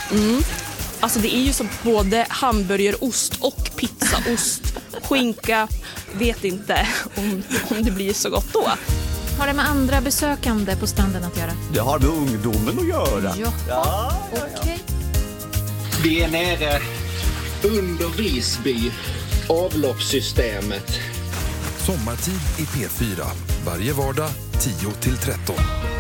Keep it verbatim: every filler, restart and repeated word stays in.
Mm. Alltså det är ju som både hamburgerost och pizzaost, skinka, vet inte om, om det blir så gott då. Har det med andra besökande på stranden att göra? Det har med ungdomen att göra. Jaha, ja, okej. Okay. Vi är nere under Visby, avloppssystemet. Sommartid i P fyra, varje vardag tio till tretton.